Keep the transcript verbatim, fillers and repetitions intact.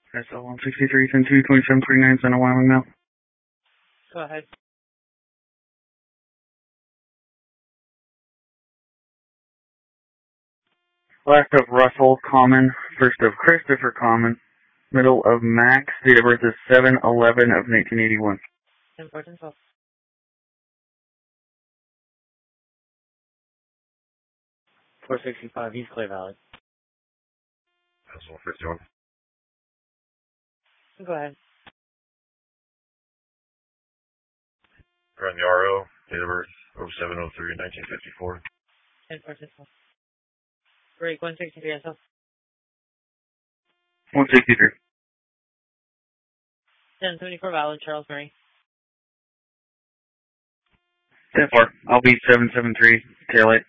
S L one sixty-three, ten two, twenty-seven twenty-nine, Center Wyoming now. Go ahead. Last of Russell, Common. First of Christopher, Common. Middle of Max. Date of birth is seven eleven of nineteen eighty-one. Important info. four sixty-five, East Clay Valley. That's one fifty-one. Go ahead. Run the R O, date of birth oh seven oh three, nineteen fifty-four. Important info. Break one sixty-three S L. one sixty-three. ten seventy-four valid, Charles Murray. ten four. I'll be seven seven three, tail light.